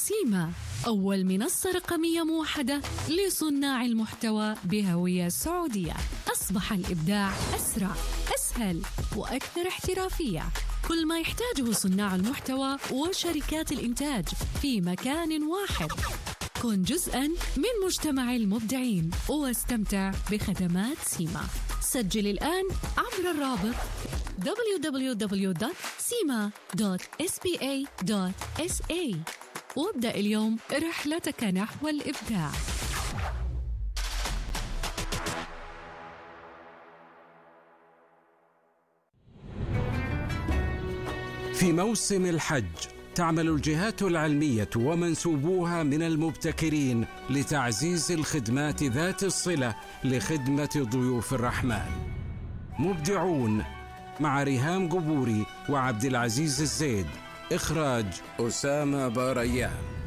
سيما، أول منصة رقمية موحدة لصناع المحتوى بهوية سعودية. أصبح الإبداع أسرع، أسهل وأكثر احترافية. كل ما يحتاجه صناع المحتوى وشركات الإنتاج في مكان واحد. كن جزءاً من مجتمع المبدعين واستمتع بخدمات سيما. سجل الآن عبر الرابط www.sima.sba.sa وابدأ اليوم رحلتك نحو الإبداع. في موسم الحج تعمل الجهات العلمية ومنسوبوها من المبتكرين لتعزيز الخدمات ذات الصلة لخدمة ضيوف الرحمن. مبدعون مع ريهام قبوري وعبد العزيز الزيد. إخراج أسامة باريان.